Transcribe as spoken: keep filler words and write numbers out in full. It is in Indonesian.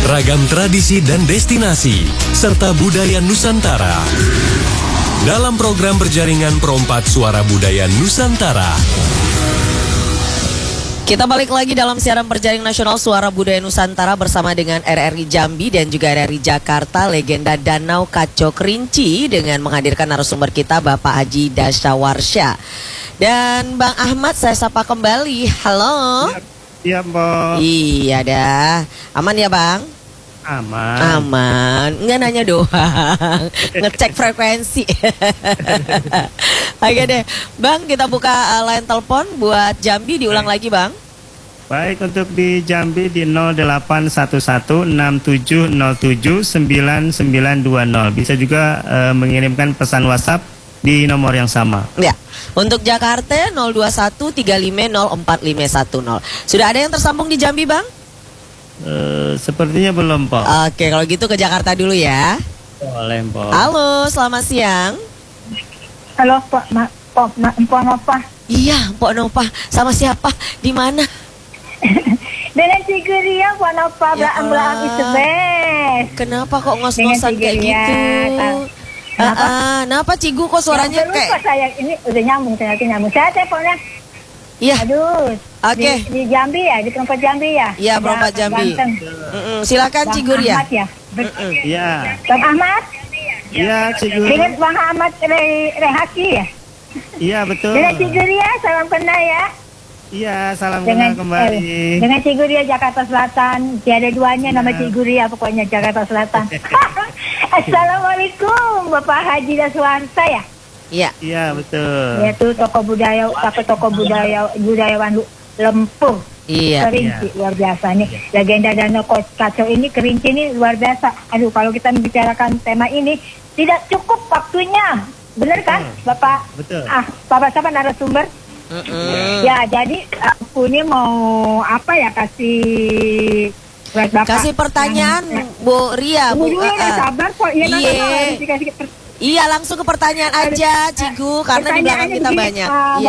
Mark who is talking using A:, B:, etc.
A: ragam tradisi dan destinasi, serta budaya Nusantara. Dalam program berjaringan Perompak Suara Budaya Nusantara.
B: Kita balik lagi dalam siaran berjaring nasional Suara Budaya Nusantara bersama dengan R R I Jambi dan juga R R I Jakarta, legenda Danau Kaco Kerinci, dengan menghadirkan narasumber kita Bapak Haji Dasyawarsya. Dan Bang Ahmad saya sapa kembali. Halo.
C: Iya, Mbak.
B: Iya dah. Aman ya, Bang?
C: Aman.
B: Aman. Enggak nanya doang. Ngecek frekuensi. Oke deh. Bang, kita buka uh, line telepon buat Jambi, diulang Baik. lagi, Bang.
C: Baik, untuk di Jambi di nol delapan satu satu enam tujuh nol tujuh sembilan sembilan dua nol. Bisa juga uh, mengirimkan pesan WhatsApp di nomor yang sama.
B: Ya. Untuk Jakarta nol dua satu tiga lima nol empat lima satu nol. Sudah ada yang tersambung di Jambi, Bang?
C: Uh, sepertinya belum, Pak.
B: Oke, kalau gitu ke Jakarta dulu ya.
C: Boleh, Pak.
B: Halo, selamat siang.
D: Halo, Pak, Ma, Pak, Ma, Mpok Nopah.
B: Iya, Mpok Nopah. Sama siapa? Di mana?
D: Dengan Ciguria, Pak Nopah,
B: Ya
D: belakang itu best.
B: Kenapa kok ngos-ngosan kayak gitu?
D: Kenapa?
B: Ah, kenapa Cigu kok suaranya
D: ya,
B: kayak?
D: saya ini udah nyambung, ternyata nyambung. Saya teleponnya.
B: Iya.
D: Aduh.
B: Oke.
D: Okay. Di, di Jambi ya, di Perompak Jambi ya.
B: Iya, Perompak Jambi. Mm-mm. Silakan
D: Bang
B: Ciguria.
D: Ahmad ya.
C: Iya.
D: Bang Ahmad.
C: Iya, Ciguria.
D: Dengan Bang Ahmad Re, Rehaki ya.
C: Iya, betul.
D: Dengan Ciguria, salam kenal ya.
C: Iya, salam
D: dengan,
C: kenal kembali.
D: Eh, dengan Ciguria Jakarta Selatan. Tiada duanya nama ya. Ciguria pokoknya Jakarta Selatan. Assalamualaikum Bapak Haji Dasyawarsya ya.
B: Iya.
C: Iya, betul.
D: Yaitu tokoh budaya, tokoh tokoh budaya budayawan Lempuh.
B: Iya.
D: Kerinci
C: iya.
D: luar biasa nih. Legenda Danau Kaco ini, Kerinci ini luar biasa. Aduh, kalau kita membicarakan tema ini tidak cukup waktunya. Benar kan,
C: betul.
D: Bapak?
C: Betul.
D: Ah, Bapak siapa narasumber?
B: Mm-mm.
D: Ya, jadi aku ini mau apa ya, kasih buat Bapak.
B: Kasih pertanyaan,
D: yang,
B: Bu Ria, Bu.
D: Bu, uh, uh, sabar kok. Ya,
B: iya.
D: nanti mau dikasih per-
B: Iya, langsung ke pertanyaan aja, Cigu, karena di belakang kita
D: begini,
B: banyak.
D: uh,
B: Iya.